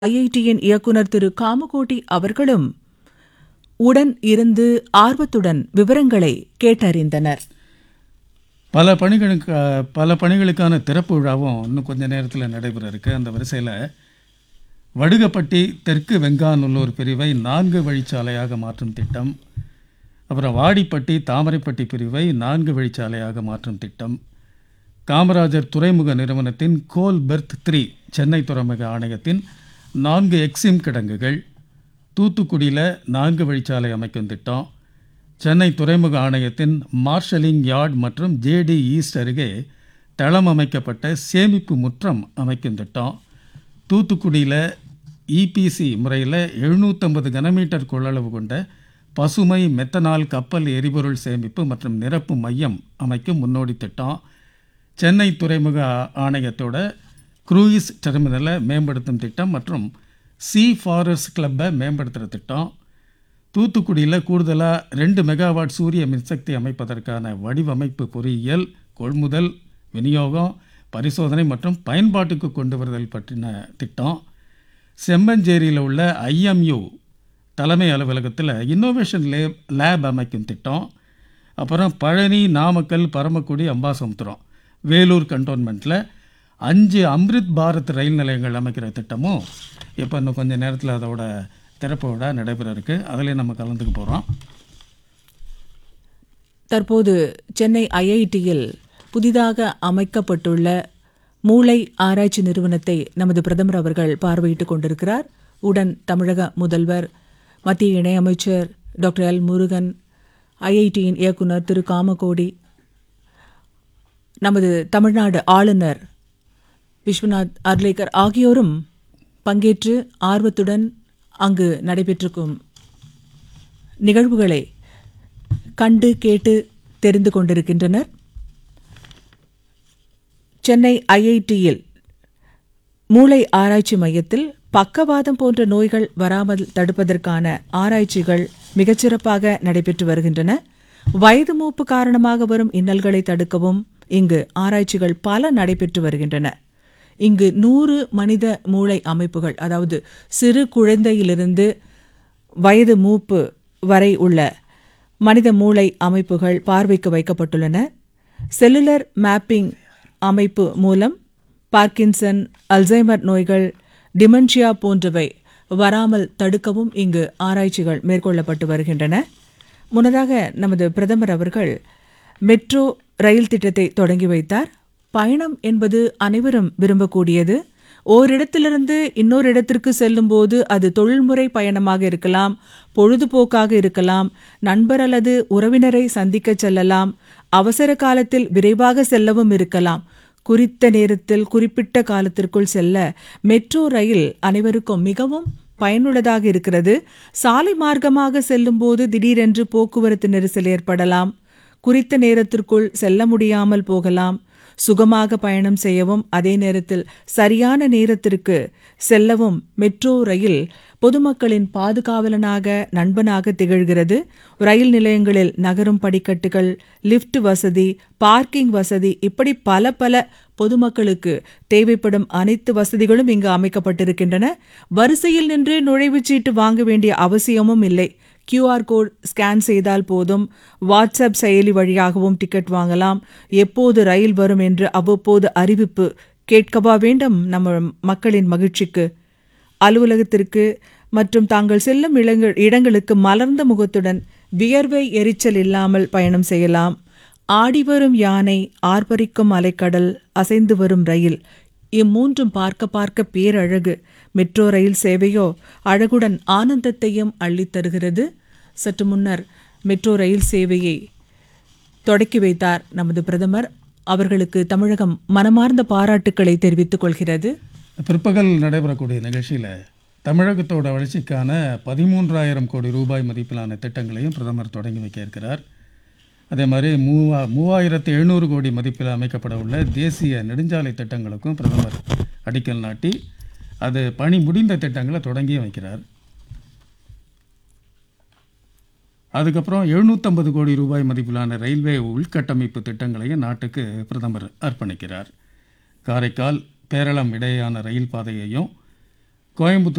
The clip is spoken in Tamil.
ஐஐடியின் இயக்குனர் திரு காமகோட்டி அவர்களும் உடன் இருந்து ஆர்வத்துடன் விவரங்களை கேட்டறிந்தனர். பல பணிகளுக்கான திறப்பு விழாவும் இன்னும் கொஞ்ச நேரத்தில் நடைபெற இருக்கு. அந்த வரிசையில் வடுகப்பட்டி தெற்கு வெங்காநல்லூர் பிரிவை 4 வழிச்சாலையாக மாற்றும் திட்டம், அப்புறம் வாடிப்பட்டி தாமரைப்பட்டி பிரிவை 4 வழிச்சாலையாக மாற்றும் திட்டம், காமராஜர் துறைமுக நிறுவனத்தின் கோல் பெர்த் 3 சென்னை துறைமுக ஆணையத்தின் 4 எக்ஸிம் கிடங்குகள், தூத்துக்குடியில் 4 வழிச்சாலை அமைக்கும் திட்டம், சென்னை துறைமுக ஆணையத்தின் மார்ஷலிங் யார்ட் மற்றும் ஜேடி ஈஸ்ட் அருகே தளம் அமைக்கப்பட்ட சேமிப்பு முற்றம் அமைக்கும் திட்டம், தூத்துக்குடியில் இபிசி முறையில் 750 கனமீட்டர் கொள்ளளவு கொண்ட பசுமை மெத்தனால் கப்பல் எரிபொருள் சேமிப்பு மற்றும் நிரப்பு மையம் அமைக்கும் முன்னோடி திட்டம், சென்னை துறைமுக ஆணையத்தோட குரூயிஸ் டெர்மினலை மேம்படுத்தும் திட்டம் மற்றும் சி ஃபாரஸ்ட் கிளப்பை மேம்படுத்துகிற திட்டம், தூத்துக்குடியில் கூடுதலாக 2 மெகாவாட் சூரிய மின்சக்தி அமைப்பதற்கான வடிவமைப்பு பொறியியல், கொள்முதல், விநியோகம், பரிசோதனை மற்றும் பயன்பாட்டுக்கு கொண்டு வருதல் பற்றின திட்டம், செம்மஞ்சேரியில் உள்ள ஐஎம்யூ தலைமை அலுவலகத்தில் இன்னோவேஷன் லேப் அமைக்கும் திட்டம், அப்புறம் பழனி, நாமக்கல், பரமக்குடி, அம்பாசமுத்திரம், வேலூர் கண்டோன்மெண்ட்டில் 5 அம்ரித் பாரத் ரயில் நிலையங்கள் அமைக்கிற திட்டமும் இப்போ இன்னும் கொஞ்சம் நேரத்தில் அதோட திறப்பு விழா நடைபெற இருக்கு. அதிலே நம்ம கலந்துக்க போகிறோம். தற்போது சென்னை ஐஐடியில் புதிதாக அமைக்கப்பட்டுள்ள மூளை ஆராய்ச்சி நிறுவனத்தை நமது பிரதமர் அவர்கள் பார்வையிட்டுக் கொண்டிருக்கிறார். உடன் தமிழக முதல்வர், மத்திய இணையமைச்சர் டாக்டர் எல் முருகன், ஐஐடியின் இயக்குனர் திரு காமகோடி, நமது தமிழ்நாடு ஆளுநர் விஸ்வநாத் அர்லேக்கர் ஆகியோரும் பங்கேற்று ஆர்வத்துடன் அங்கு நடைபெற்றிருக்கும் நிகழ்வுகளை கண்டு கேட்டு தெரிந்து கொண்டிருக்கின்றனர். சென்னை ஐஐடியில் மூளை ஆராய்ச்சி மையத்தில் பக்கவாதம் போன்ற நோய்கள் வராமல் தடுப்பதற்கான ஆராய்ச்சிகள் மிகச்சிறப்பாக நடைபெற்று வருகின்றன. வயது மூப்பு காரணமாக வரும் இன்னல்களை தடுக்கவும் இங்கு ஆராய்ச்சிகள் பல நடைபெற்று வருகின்றன. இங்கு 100 மனித மூளை அமைப்புகள், அதாவது சிறு குழந்தையிலிருந்து வயது மூப்பு வரை உள்ள மனித மூளை அமைப்புகள் பார்வைக்கு வைக்கப்பட்டுள்ளன. செல்லுலர் மேப்பிங் அமைப்பு மூலம் பார்க்கின்சன், அல்சைமர் நோய்கள், டிமென்ஷியா போன்றவை வராமல் தடுக்கவும் இங்கு ஆராய்ச்சிகள் மேற்கொள்ளப்பட்டு வருகின்றன. முன்னதாக நமது பிரதமர் அவர்கள் மெட்ரோ ரயில் திட்டத்தை தொடங்கி வைத்தார். பயணம் என்பது அனைவரும் விரும்பக்கூடியது. ஓரிடத்திலிருந்து இன்னொரு இடத்திற்கு செல்லும்போது அது தொழில்முறை பயணமாக இருக்கலாம், பொழுதுபோக்காக இருக்கலாம், நண்பர் அல்லது உறவினரை சந்திக்க செல்லலாம், அவசர காலத்தில் விரைவாக செல்லவும் இருக்கலாம். குறித்த நேரத்தில் குறிப்பிட்ட காலத்திற்குள் செல்ல மெட்ரோ ரயில் அனைவருக்கும் மிகவும் பயனுள்ளதாக இருக்கிறது. சாலை மார்க்கமாக செல்லும்போது திடீரென்று போக்குவரத்து நெரிசல் ஏற்படலாம், குறித்த நேரத்திற்குள் செல்ல முடியாமல் போகலாம். சுகமாக பயணம் செய்யவும் அதே நேரத்தில் சரியான நேரத்திற்கு செல்லவும் மெட்ரோ ரயில் பொதுமக்களின் பாதுகாவலனாக, நண்பனாக திகழ்கிறது. ரயில் நிலையங்களில் நகரும் படிக்கட்டுகள், லிஃப்ட் வசதி, பார்க்கிங் வசதி, இப்படி பல பொதுமக்களுக்கு தேவைப்படும் அனைத்து வசதிகளும் இங்கு அமைக்கப்பட்டிருக்கின்றன. வரிசையில் நின்று நுழைவுச்சீட்டு வாங்க வேண்டிய அவசியமும் இல்லை. QR கோட் ஸ்கேன் செய்தால் போதும். வாட்ஸ்அப் செயலி வழியாகவும் டிக்கெட் வாங்கலாம். எப்போது ரயில் வரும் என்று அவ்வப்போது அறிவிப்பு கேட்கவா வேண்டும் நம்ம மக்களின் மகிழ்ச்சிக்கு. அலுவலகத்திற்கு மற்றும் தாங்கள் செல்லும் இடங்களுக்கு மலர்ந்த முகத்துடன் வியர்வை எரிச்சல் இல்லாமல் பயணம் செய்யலாம். ஆடிவரும் யானை, ஆர்ப்பரிக்கும் அலைக்கடல், அசைந்து வரும் ரயில், இம்மூன்றும் பார்க்க பேரழகு. மெட்ரோ ரயில் சேவையோ அழகுடன் ஆனந்தத்தையும் அள்ளித் தருகிறது. சற்று முன்னர் மெட்ரோ ரயில் சேவையை தொடக்கி வைத்தார் நமது பிரதமர். அவர்களுக்கு தமிழகம் மனமார்ந்த பாராட்டுக்களை தெரிவித்துக் கொள்கிறது. பிற்பகல் நடைபெறக்கூடிய நிகழ்ச்சியில் தமிழகத்தோட வளர்ச்சிக்கான 13,000 கோடி ரூபாய் மதிப்பிலான திட்டங்களையும் பிரதமர் தொடங்கி வைக்க இருக்கிறார். அதே மாதிரி 3,700 கோடி மதிப்பில் அமைக்கப்பட உள்ள தேசிய நெடுஞ்சாலை திட்டங்களுக்கும் பிரதமர் அடிக்கல் நாட்டி அது பணி முடிந்த திட்டங்களை தொடங்கியும் வைக்கிறார். அதுக்கப்புறம் 750 கோடி ரூபாய் மதிப்பிலான ரயில்வே உள்கட்டமைப்பு திட்டங்களையும் நாட்டுக்கு பிரதமர் அர்ப்பணிக்கிறார். காரைக்கால், கேரளம் இடையேயான ரயில் பாதையையும், கோயம்புத்தூர்